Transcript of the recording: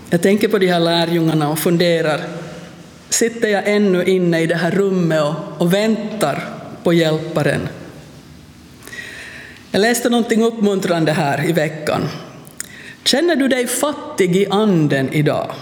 Jag tänker på de här lärjungarna och funderar, sitter jag ännu inne i det här rummet och väntar på hjälparen? Jag läste någonting uppmuntrande här i veckan. Känner du dig fattig i anden idag?